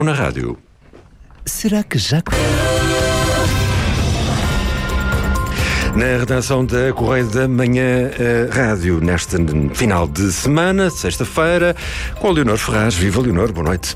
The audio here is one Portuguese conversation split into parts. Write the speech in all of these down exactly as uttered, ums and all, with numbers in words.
Na rádio. Será que já... Na redação da Correio da Manhã uh, Rádio, nesta final de semana, sexta-feira, com a Leonor Ferraz. Viva, Leonor, boa noite.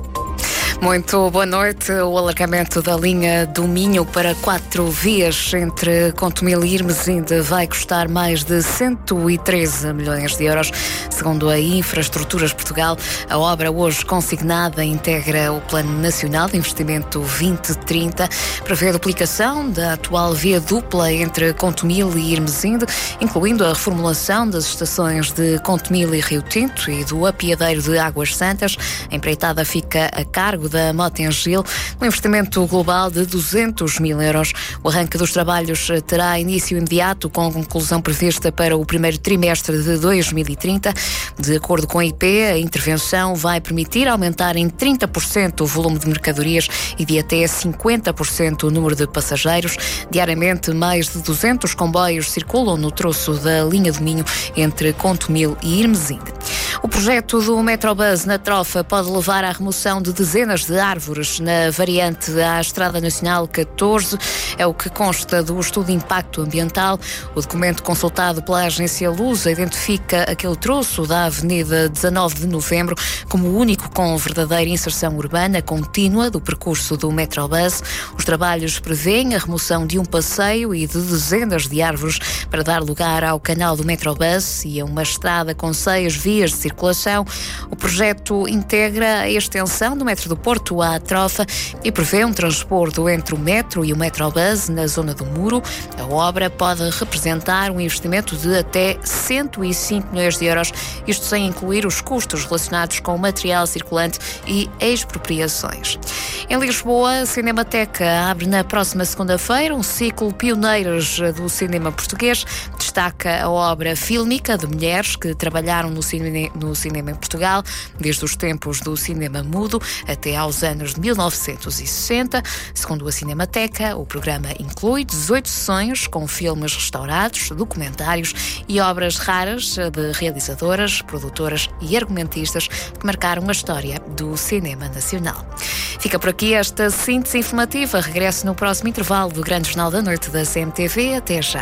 Muito boa noite. O alargamento da linha do Minho para quatro vias entre Contomil e Irmesinde vai custar mais de cento e treze milhões de euros. Segundo a Infraestruturas Portugal, a obra hoje consignada integra o Plano Nacional de Investimento vinte trinta, prevê a duplicação da atual via dupla entre Contomil e Irmesinde, incluindo a reformulação das estações de Contomil e Rio Tinto e do apiadeiro de Águas Santas. A empreitada fica a cargo da Motengil, um investimento global de duzentos mil euros. O arranque dos trabalhos terá início imediato, com conclusão prevista para o primeiro trimestre de dois mil e trinta. De acordo com a I P, a intervenção vai permitir aumentar em trinta por cento o volume de mercadorias e de até cinquenta por cento o número de passageiros. Diariamente, mais de duzentos comboios circulam no troço da linha do Minho entre Contomil e Irmesinde. O projeto do Metrobus na Trofa pode levar à remoção de dezenas de árvores na variante da Estrada Nacional catorze, é o que consta do estudo de impacto ambiental. O documento consultado pela agência Lusa identifica aquele troço da Avenida dezanove de Novembro como o único com verdadeira inserção urbana contínua do percurso do Metrobus. Os trabalhos prevêem a remoção de um passeio e de dezenas de árvores para dar lugar ao canal do Metrobus e a uma estrada com seis vias de circulação. O projeto integra a extensão do metro do Porto à Trofa e prevê um transbordo entre o metro e o Metrobus na zona do Muro. A obra pode representar um investimento de até cento e cinco milhões de euros, isto sem incluir os custos relacionados com o material circulante e expropriações. Em Lisboa, a Cinemateca abre na próxima segunda-feira um ciclo Pioneiras do Cinema Português. Destaca a obra fílmica de mulheres que trabalharam no cinema, no cinema em Portugal, desde os tempos do cinema mudo até aos anos de mil novecentos e sessenta. Segundo a Cinemateca, o programa inclui dezoito sessões com filmes restaurados, documentários e obras raras de realizadoras, produtoras e argumentistas que marcaram a história do cinema nacional. Fica por aqui esta síntese informativa. Regresso no próximo intervalo do Grande Jornal da Noite da C M T V. Até já.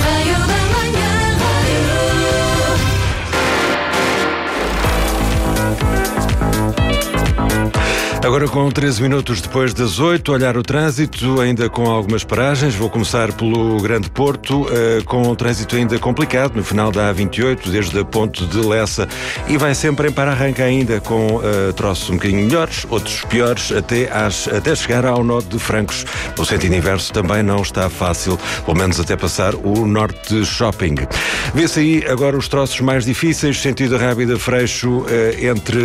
Agora com treze minutos depois das oito, olhar o trânsito, ainda com algumas paragens. Vou começar pelo Grande Porto, uh, com o trânsito ainda complicado no final da A vinte e oito, desde a ponte de Lessa, e vai sempre em para-arranca ainda, com uh, troços um bocadinho melhores, outros piores, até, às, até chegar ao nó de Francos. No sentido inverso também não está fácil, pelo menos até passar o Norte Shopping. Vê-se aí agora os troços mais difíceis, sentido Rábida Freixo, uh, entre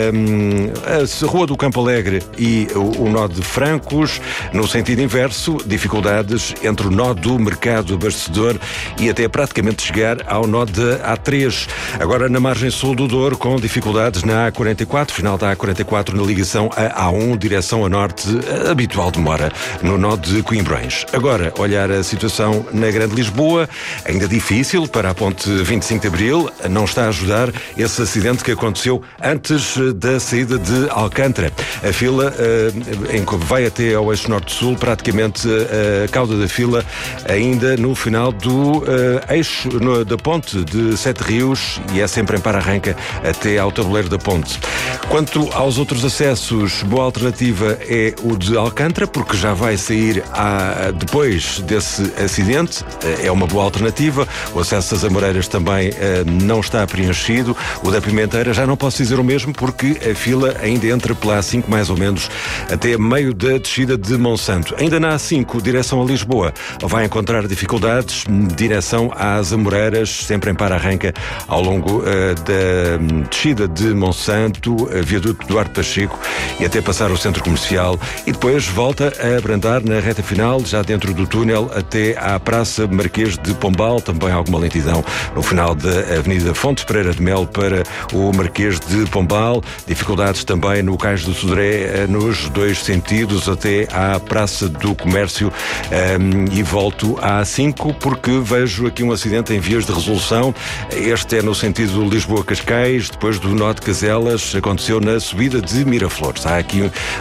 um, a Rua do Campo Alegre e o, o nó de Francos. No sentido inverso, dificuldades entre o nó do Mercado Abastecedor e até praticamente chegar ao nó de A três. Agora na margem sul do Douro, com dificuldades na A quarenta e quatro, final da A quarenta e quatro na ligação a A um, direção a norte, a habitual demora no nó de Coimbrões. Agora, olhar a situação na Grande Lisboa, ainda difícil para a ponte vinte e cinco de Abril, não está a ajudar esse acidente que aconteceu antes da saída de Alcântara. A fila uh, em que vai até ao eixo norte-sul, praticamente uh, a cauda da fila ainda no final do uh, eixo no, da ponte de Sete Rios, e é sempre em para-arranca até ao tabuleiro da ponte. Quanto aos outros acessos, boa alternativa é o de Alcântara, porque já vai sair a, depois desse acidente, uh, é uma boa alternativa. O acesso às Amoreiras também uh, não está preenchido. O da Pimenteira já não posso dizer o mesmo, porque a fila ainda entra pela A cinco mais ou menos até meio da descida de Monsanto. Ainda na A cinco, direção a Lisboa, vai encontrar dificuldades, direção às Amoreiras, sempre em para-arranca ao longo uh, da descida de Monsanto, uh, viaduto Duarte Pacheco e até passar o centro comercial, e depois volta a abrandar na reta final, já dentro do túnel, até à Praça Marquês de Pombal. Também alguma lentidão no final da Avenida Fontes Pereira de Melo para o Marquês de Pombal. Dificuldades também no Cais do Sudão Sodré nos dois sentidos até à Praça do Comércio um, e volto à A cinco porque vejo aqui um acidente em vias de resolução. Este é no sentido Lisboa-Cascais, depois do nó de Caselas, aconteceu na subida de Miraflores. Há aqui